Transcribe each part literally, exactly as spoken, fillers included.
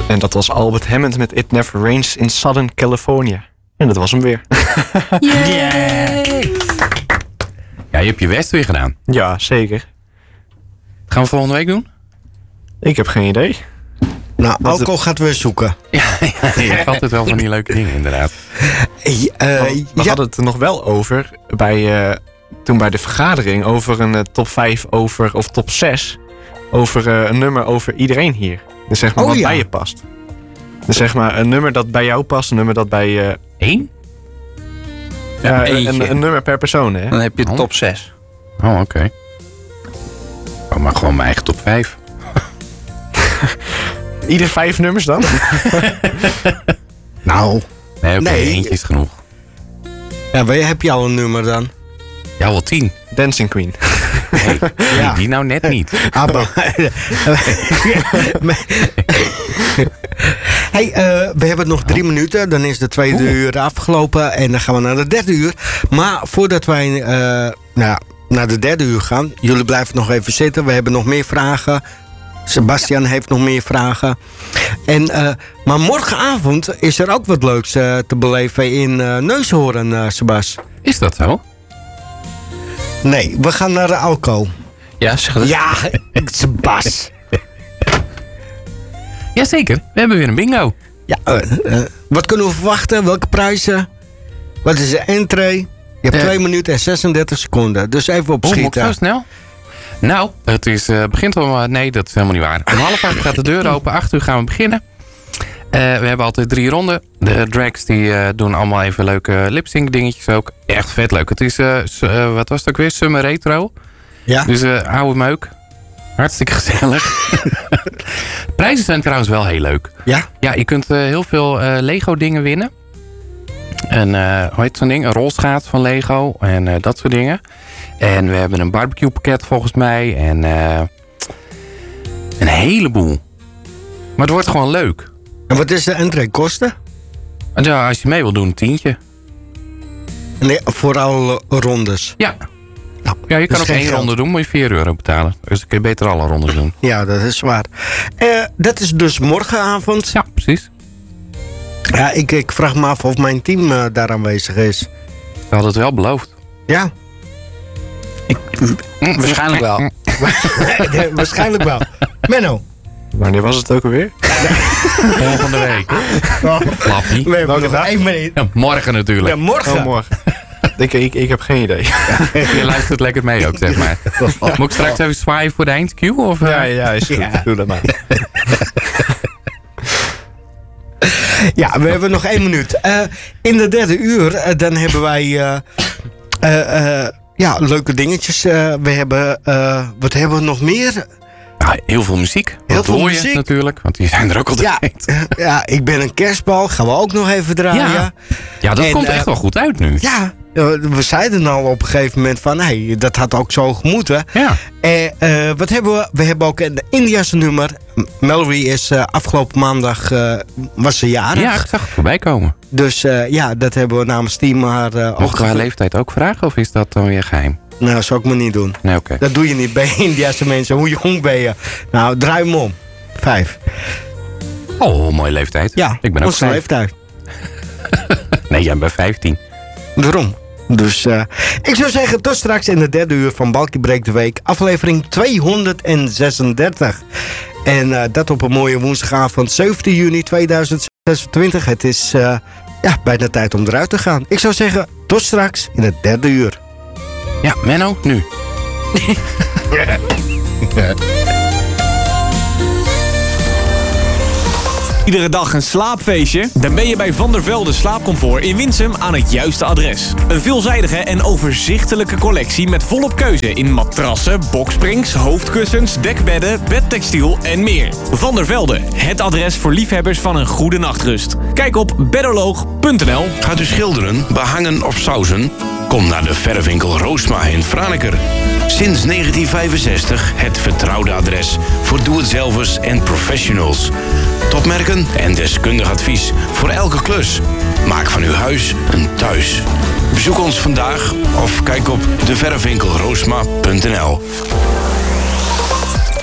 En dat was Albert Hammond met It Never Rains in Southern California. En dat was hem weer. Yay! Ja, je hebt je best weer gedaan. Ja, zeker. Gaan we volgende week doen? Ik heb geen idee. Nou, alcohol gaat weer zoeken. Ja, ja, je hebt altijd wel van die leuke dingen, inderdaad. Uh, we ja. hadden het er nog wel over, bij, uh, toen bij de vergadering, over een uh, top vijf over, of top zes. Over uh, een nummer over iedereen hier. Dus zeg maar oh, wat ja. bij je past. Dus zeg maar een nummer dat bij jou past, een nummer dat bij... Uh, Eén? Ja, een, een, een nummer per persoon, hè? Dan heb je de oh. top zes. Oh, oké. Okay. Oh, maar gewoon mijn eigen top vijf. Ieder vijf nummers dan? Nou. Nee, oké, okay, nee. eentje is genoeg. Ja, heb je al een nummer dan? Ja, wel tien. Dancing Queen. Nee, ja. nee, die nou net niet. Abba. Hey, uh, we hebben nog drie minuten. Dan is de tweede Oeh. uur afgelopen. En dan gaan we naar de derde uur. Maar voordat wij uh, nou, naar de derde uur gaan. Jullie blijven nog even zitten. We hebben nog meer vragen. Sebastian heeft nog meer vragen. En, uh, maar morgenavond is er ook wat leuks uh, te beleven in uh, Neushoorn, uh, Sebas. Is dat zo? Nee, we gaan naar de Alco. Ja, zeg dat. Ja, Sebas. Jazeker, we hebben weer een bingo. Ja, uh, uh, wat kunnen we verwachten? Welke prijzen? Wat is de entree? Je hebt uh, twee minuten en zesendertig seconden. Dus even opschieten. Oh, zo snel? Nou, het is, uh, begint al... Nee, dat is helemaal niet waar. Om half acht gaat de deur open. Acht uur gaan we beginnen. Uh, we hebben altijd drie ronden. De drags die uh, doen allemaal even leuke lip-sync dingetjes ook. Echt vet leuk. Het is, uh, uh, wat was het ook weer? Summer Retro. Ja. Dus uh, oude meuk. Hartstikke gezellig. Prijzen zijn trouwens wel heel leuk. Ja? Ja, je kunt uh, heel veel uh, Lego dingen winnen. En uh, hoe heet zo'n ding? Een rolschaats van Lego. En uh, dat soort dingen. En we hebben een barbecue pakket volgens mij. En uh, een heleboel. Maar het wordt gewoon leuk. En wat is de entree kosten? Ja, als je mee wil doen, een tientje. Nee, voor alle rondes. Ja. Nou, ja, je kan ook één geld. ronde doen, moet je vier euro betalen. Dus dan kun je beter alle rondes doen. Ja, dat is waar. Uh, dat is dus morgenavond. Ja, precies. Ja, ik, ik vraag me af of mijn team uh, daar aanwezig is. We hadden het wel beloofd. Ja. Ik, waarschijnlijk wel. Waarschijnlijk wel. Menno. Wanneer was het ook alweer? Volgende week. Oh. Flappie. We hebben nog één minuut. Ja, morgen natuurlijk. Ja, morgen. Oh, morgen. ik, ik, ik heb geen idee. Je luistert lekker mee ook, zeg maar. Moet ik straks even zwaaien voor de eindcue? Of, uh? Ja, ja, is goed. Ja. Doe dat maar. Ja, we hebben nog één minuut. Uh, in de derde uur, uh, dan hebben wij... Uh, uh, uh, ja, leuke dingetjes. Uh, we hebben... Uh, wat hebben we nog meer? Ja, heel veel muziek. Heel Wat veel hoor je muziek. natuurlijk, want die zijn er ook altijd. Ja, ja, ik ben een kerstbal. Gaan we ook nog even draaien. Ja, ja dat en, komt echt uh, wel goed uit nu. Ja, we zeiden al op een gegeven moment van... Hey, dat had ook zo gemoeten. Ja. Uh, uh, wat hebben we? We hebben ook een Indiase nummer. Mallory is uh, afgelopen maandag uh, was ze jarig. Ja, ik zag het voorbij komen. Dus uh, ja, dat hebben we namens team haar... Uh, Mochten we haar leeftijd ook vragen of is dat dan weer geheim? Nou, dat zou ik me niet doen. Nee, oké. Okay. Dat doe je niet bij Indiase mensen. Hoe jong ben je? Nou, draai hem om. Vijf. Oh, mooie leeftijd. Ja, ik ben ook onze leeftijd. Nee, jij bent bijna vijftien. Daarom. Dus uh, ik zou zeggen, tot straks in de derde uur van Balkie Breekt de Week. Aflevering tweehonderdzesendertig. En uh, dat op een mooie woensdagavond, zeventien juni tweeduizend zesentwintig. Het is uh, ja, bijna tijd om eruit te gaan. Ik zou zeggen, tot straks in het derde uur. Ja, Menno, nu. Iedere dag een slaapfeestje? Dan ben je bij Van der Velde Slaapcomfort in Winsum aan het juiste adres. Een veelzijdige en overzichtelijke collectie met volop keuze in matrassen, boksprings, hoofdkussens, dekbedden, bedtextiel en meer. Van der Velde, het adres voor liefhebbers van een goede nachtrust. Kijk op bedoloog punt n l. Gaat u schilderen, behangen of sausen? Kom naar de verfwinkel Roosma in Franeker. Sinds negentien vijfenzestig het vertrouwde adres voor doe-het-zelvers en professionals. Topmerken en deskundig advies voor elke klus. Maak van uw huis een thuis. Bezoek ons vandaag of kijk op de verfwinkel roosma punt n l.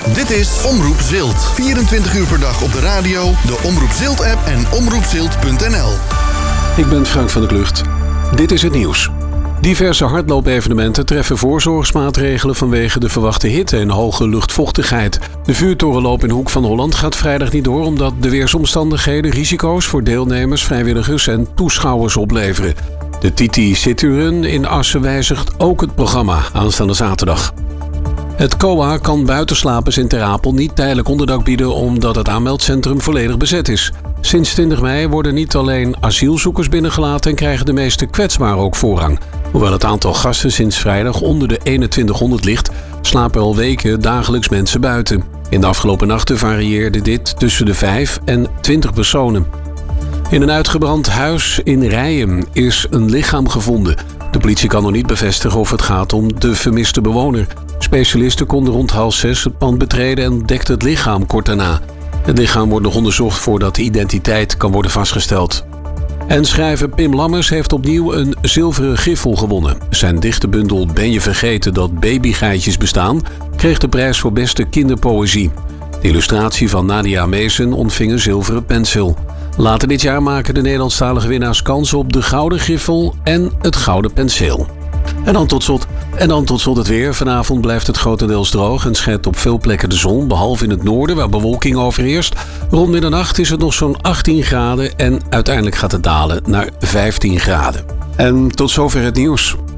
Dit is Omroep Zilt. vierentwintig uur per dag op de radio, de Omroep Zilt-app en omroepzilt punt n l. Ik ben Frank van der Klucht. Dit is het nieuws. Diverse hardloopevenementen treffen voorzorgsmaatregelen vanwege de verwachte hitte en hoge luchtvochtigheid. De vuurtorenloop in Hoek van Holland gaat vrijdag niet door omdat de weersomstandigheden risico's voor deelnemers, vrijwilligers en toeschouwers opleveren. De Titi City Run in Assen wijzigt ook het programma aanstaande zaterdag. Het C O A kan buitenslapers in Ter Apel niet tijdelijk onderdak bieden omdat het aanmeldcentrum volledig bezet is. Sinds twintig mei worden niet alleen asielzoekers binnengelaten en krijgen de meeste kwetsbaren ook voorrang. Hoewel het aantal gasten sinds vrijdag onder de eenentwintighonderd ligt, slapen al weken dagelijks mensen buiten. In de afgelopen nachten varieerde dit tussen de vijf en twintig personen. In een uitgebrand huis in Rijen is een lichaam gevonden. De politie kan nog niet bevestigen of het gaat om de vermiste bewoner. Specialisten konden rond half zes het pand betreden en ontdekten het lichaam kort daarna. Het lichaam wordt nog onderzocht voordat de identiteit kan worden vastgesteld. En schrijver Pim Lammers heeft opnieuw een zilveren griffel gewonnen. Zijn dichtenbundel Ben je vergeten dat babygeitjes bestaan kreeg de prijs voor beste kinderpoëzie. De illustratie van Nadia Meesen ontving een zilveren penseel. Later dit jaar maken de Nederlandstalige winnaars kans op de gouden griffel en het gouden penseel. En dan tot slot, en dan tot slot het weer. Vanavond blijft het grotendeels droog en schijnt op veel plekken de zon, behalve in het noorden waar bewolking overheerst. Rond middernacht is het nog zo'n achttien graden en uiteindelijk gaat het dalen naar vijftien graden. En tot zover het nieuws.